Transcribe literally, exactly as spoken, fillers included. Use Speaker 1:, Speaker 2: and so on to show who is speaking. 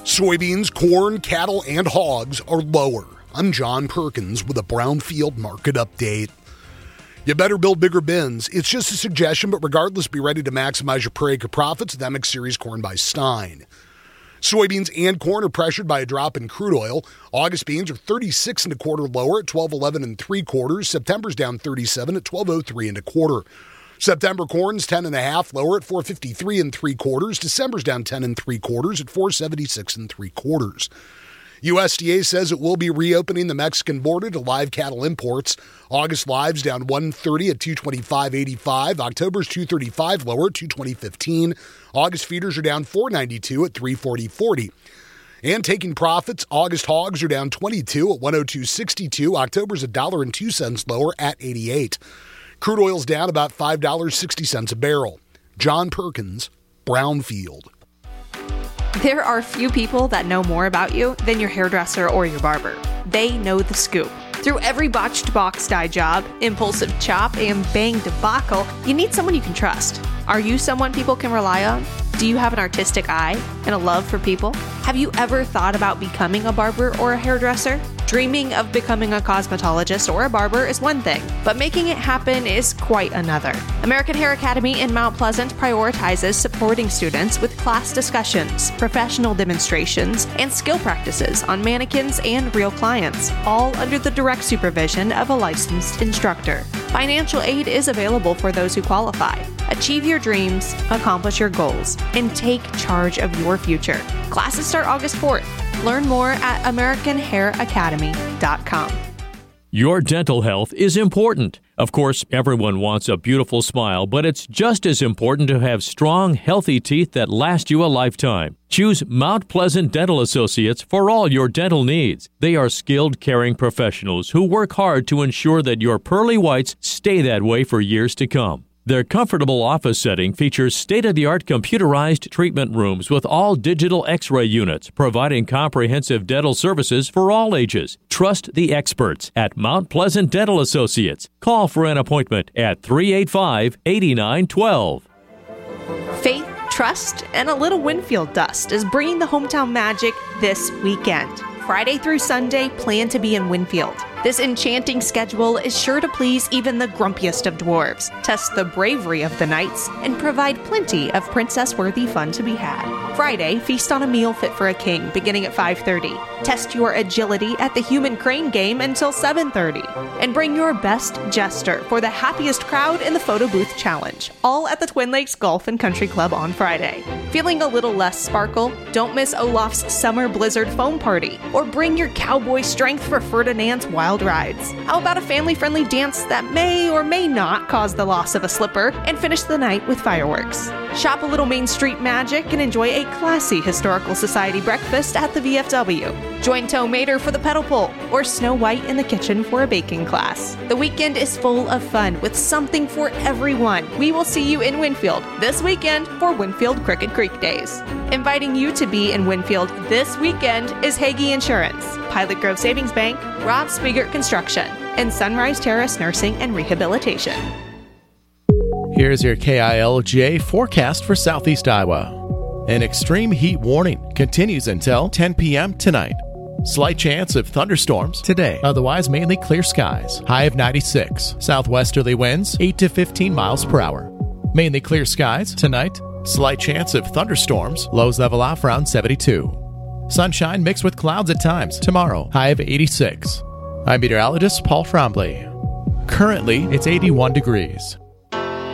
Speaker 1: Soybeans, corn, cattle, and hogs are lower. I'm John Perkins with a Brownfield market update. You better build bigger bins. It's just a suggestion, but regardless, be ready to maximize your per acre profits with M X Series corn by Stein. Soybeans and corn are pressured by a drop in crude oil. August beans are thirty-six and a quarter lower at twelve eleven and three quarters. September's down thirty-seven at twelve oh three and a quarter. September corn's ten and a half lower at four fifty-three and three quarters. December's down ten and three quarters at four seventy-six and three quarters. U S D A says it will be reopening the Mexican border to live cattle imports. August lives down one thirty at two twenty-five eighty-five. October's two thirty-five lower at two twenty fifteen. August feeders are down four ninety-two at three forty forty. And taking profits, August hogs are down twenty-two at one oh two sixty-two. October's a dollar and two cents lower at eighty-eight. Crude oil's down about five dollars and sixty cents a barrel. John Perkins, Brownfield.
Speaker 2: There are few people that know more about you than your hairdresser or your barber. They know the scoop. Through every botched box dye job, impulsive chop, and bang debacle, you need someone you can trust. Are you someone people can rely on? Do you have an artistic eye and a love for people? Have you ever thought about becoming a barber or a hairdresser? Dreaming of becoming a cosmetologist or a barber is one thing, but making it happen is quite another. American Hair Academy in Mount Pleasant prioritizes supporting students with class discussions, professional demonstrations, and skill practices on mannequins and real clients, all under the direct supervision of a licensed instructor. Financial aid is available for those who qualify. Achieve your dreams, accomplish your goals, and take charge of your future. Classes start August fourth. Learn more at american hair academy dot com.
Speaker 3: Your dental health is important. Of course, everyone wants a beautiful smile, but it's just as important to have strong, healthy teeth that last you a lifetime. Choose Mount Pleasant Dental Associates for all your dental needs. They are skilled, caring professionals who work hard to ensure that your pearly whites stay that way for years to come. Their comfortable office setting features state-of-the-art computerized treatment rooms with all digital X-ray units, providing comprehensive dental services for all ages. Trust the experts at Mount Pleasant Dental Associates. Call for an appointment at three eight five, eight nine one two.
Speaker 2: Faith, trust, and a little Winfield dust is bringing the hometown magic this weekend. Friday through Sunday, plan to be in Winfield. This enchanting schedule is sure to please even the grumpiest of dwarves, test the bravery of the knights, and provide plenty of princess-worthy fun to be had. Friday, feast on a meal fit for a king, beginning at five thirty. Test your agility at the human crane game until seven thirty. And bring your best jester for the happiest crowd in the photo booth challenge, all at the Twin Lakes Golf and Country Club on Friday. Feeling a little less sparkle? Don't miss Olaf's Summer Blizzard Foam Party, or bring your cowboy strength for Ferdinand's Wild Rides. How about a family-friendly dance that may or may not cause the loss of a slipper, and finish the night with fireworks? Shop a little Main Street magic and enjoy a classy Historical Society breakfast at the V F W. Join Toe Mater for the pedal pull, or Snow White in the kitchen for a baking class. The weekend is full of fun with something for everyone. We will see you in Winfield this weekend for Winfield Crooked Creek Days. Inviting you to be in Winfield this weekend is Hagee Insurance, Pilot Grove Savings Bank, Rob Spiegert Construction, and Sunrise Terrace Nursing and Rehabilitation.
Speaker 4: Here's your K I L J forecast for Southeast Iowa. An extreme heat warning continues until ten p.m. tonight. Slight chance of thunderstorms today. Otherwise, mainly clear skies. High of ninety-six. Southwesterly winds eight to fifteen miles per hour. Mainly clear skies tonight. Slight chance of thunderstorms. Lows level off around seventy-two. Sunshine mixed with clouds at times. Tomorrow, high of eighty-six. I'm meteorologist Paul Frombley. Currently, it's eighty-one degrees.